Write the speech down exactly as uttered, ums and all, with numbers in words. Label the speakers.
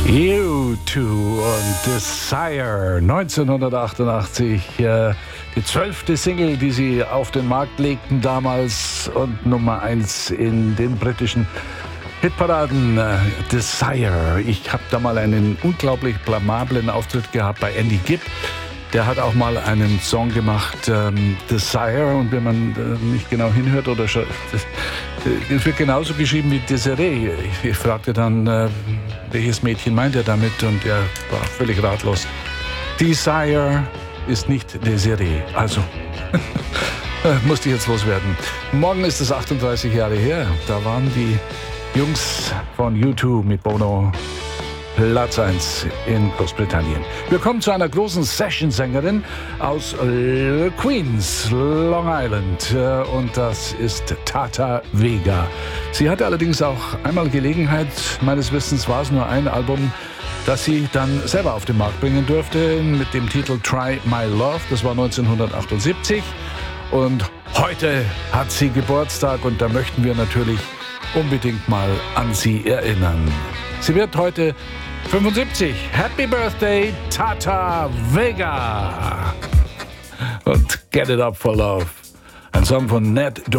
Speaker 1: U zwei und Desire, neunzehnhundertachtundachtzig, äh, die zwölfte Single, die sie auf den Markt legten damals und Nummer eins in den britischen Hitparaden. äh, Desire. Ich habe da mal einen unglaublich blamablen Auftritt gehabt bei Andy Gibb. Der hat auch mal einen Song gemacht, ähm, Desire, und wenn man äh, nicht genau hinhört oder schaut, das, das wird genauso geschrieben wie Desiree. Ich, ich fragte dann, äh, welches Mädchen meint er damit, und er war völlig ratlos. Desire ist nicht Desiree, also musste ich jetzt loswerden. Morgen ist es achtunddreißig Jahre her, da waren die Jungs von U zwei mit Bono Platz eins in Großbritannien. Wir kommen zu einer großen Session-Sängerin aus äh, Queens, Long Island, äh, und das ist Tata Vega. Sie hatte allerdings auch einmal Gelegenheit, meines Wissens war es nur ein Album, das sie dann selber auf den Markt bringen durfte, mit dem Titel Try My Love. Das war neunzehnhundertachtundsiebzig, und heute hat sie Geburtstag, und da möchten wir natürlich unbedingt mal an sie erinnern. Sie wird heute fünfundsiebzig. Happy Birthday, Tata Vega. Und Get It Up for Love. Ein Song von Ned